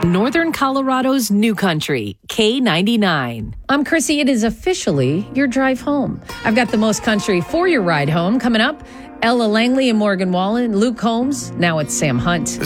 Northern Colorado's new country, K99. I'm Chrissy. It is officially your drive home. I've got the most country for your ride home coming up. Ella Langley and Morgan Wallen, Luke Combs. Now it's Sam Hunt.